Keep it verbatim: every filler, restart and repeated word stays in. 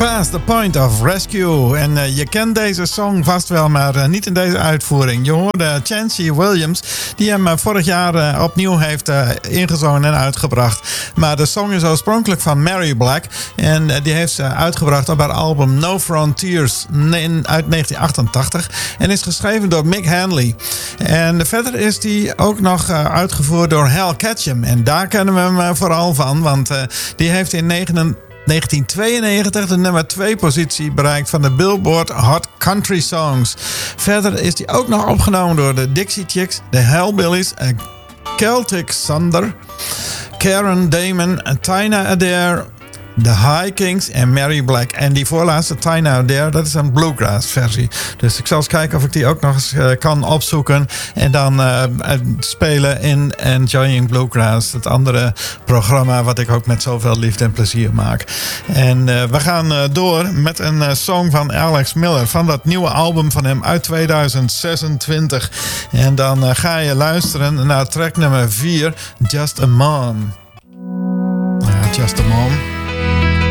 Past the Point of Rescue. En uh, je kent deze song vast wel, maar uh, niet in deze uitvoering. Je hoorde Chancey Williams, die hem uh, vorig jaar uh, opnieuw heeft uh, ingezongen en uitgebracht. Maar de song is oorspronkelijk van Mary Black. En uh, die heeft ze uitgebracht op haar album No Frontiers in, uit negentien achtentachtig. En is geschreven door Mick Hanley. En verder is die ook nog uh, uitgevoerd door Hal Ketchum. En daar kennen we hem uh, vooral van, want uh, die heeft in negentien tweeënnegentig de nummer twee positie bereikt van de Billboard Hot Country Songs. Verder is die ook nog opgenomen door de Dixie Chicks, de Hellbillies, uh, Celtic Thunder, Karen Damon, Tina Adair, The High Kings en Mary Black. En die voorlaatste, Tina Adair, dat is een bluegrass versie. Dus ik zal eens kijken of ik die ook nog eens uh, kan opzoeken. En dan uh, spelen in Enjoying Bluegrass. Het andere programma wat ik ook met zoveel liefde en plezier maak. En uh, we gaan uh, door met een uh, song van Alex Miller. Van dat nieuwe album van hem uit tweeduizend zesentwintig. En dan uh, ga je luisteren naar track nummer vier. Just a Mom. Ja, Just a Mom.